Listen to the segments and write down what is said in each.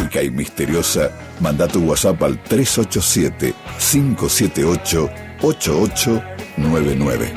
mágica y misteriosa, manda tu WhatsApp al 387-578-8899.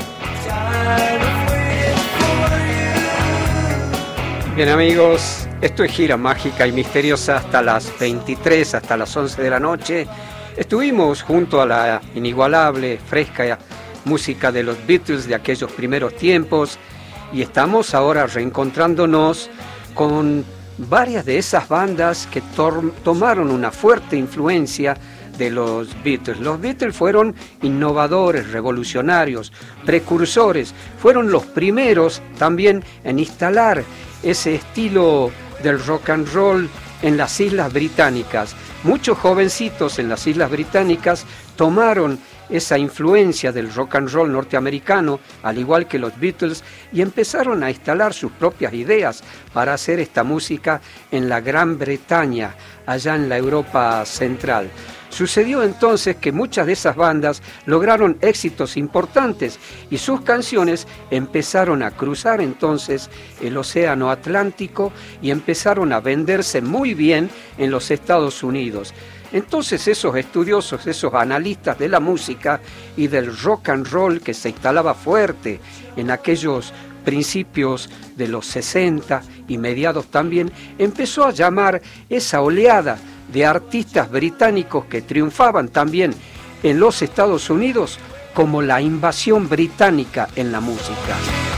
Bien amigos, esto es Gira Mágica y Misteriosa hasta las 23, hasta las 11 de la noche. Estuvimos junto a la inigualable, fresca música de los Beatles de aquellos primeros tiempos y estamos ahora reencontrándonos con varias de esas bandas que tomaron una fuerte influencia de los Beatles. Los Beatles fueron innovadores, revolucionarios, precursores, fueron los primeros también en instalar ese estilo del rock and roll en las Islas Británicas. Muchos jovencitos en las Islas Británicas tomaron esa influencia del rock and roll norteamericano, al igual que los Beatles, y empezaron a instalar sus propias ideas para hacer esta música en la Gran Bretaña, allá en la Europa central. Sucedió entonces que muchas de esas bandas lograron éxitos importantes y sus canciones empezaron a cruzar entonces el Océano Atlántico y empezaron a venderse muy bien en los Estados Unidos. Entonces esos estudiosos, esos analistas de la música y del rock and roll que se instalaba fuerte en aquellos principios de los 60 y mediados también, empezó a llamar esa oleada de artistas británicos que triunfaban también en los Estados Unidos como la invasión británica en la música.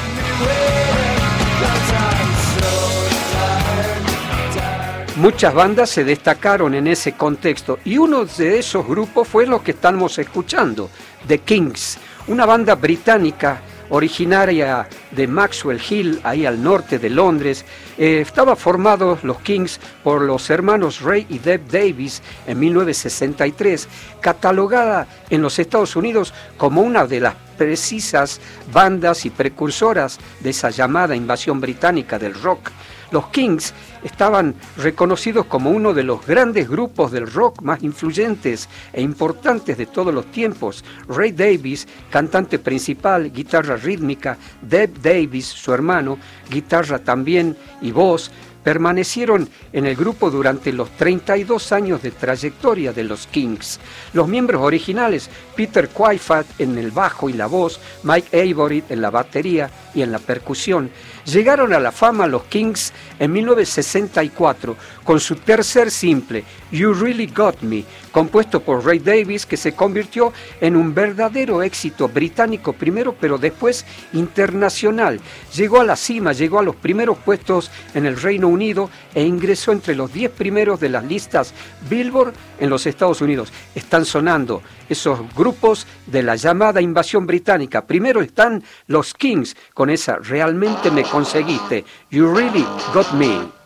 Muchas bandas se destacaron en ese contexto y uno de esos grupos fue lo que estamos escuchando, The Kings, una banda británica originaria de Maxwell Hill, ahí al norte de Londres. Estaba formado los Kings por los hermanos Ray y Deb Davis en 1963, catalogada en los Estados Unidos como una de las precisas bandas y precursoras de esa llamada invasión británica del rock. Los Kings estaban reconocidos como uno de los grandes grupos del rock más influyentes e importantes de todos los tiempos. Ray Davis, cantante principal, guitarra rítmica, Deb Davis, su hermano, guitarra también y voz, permanecieron en el grupo durante los 32 años de trayectoria de los Kings. Los miembros originales, Peter Qyfat en el bajo y la voz, Mike Avery en la batería y en la percusión, llegaron a la fama los Kings en 1964 con su tercer simple, You Really Got Me, compuesto por Ray Davis, que se convirtió en un verdadero éxito británico primero, pero después internacional. Llegó a la cima, llegó a los primeros puestos en el Reino Unido e ingresó entre los 10 primeros de las listas Billboard en los Estados Unidos. Están sonando esos grupos de la llamada invasión británica. Primero están los Kings con esa Realmente Me Conseguiste, You Really Got Me.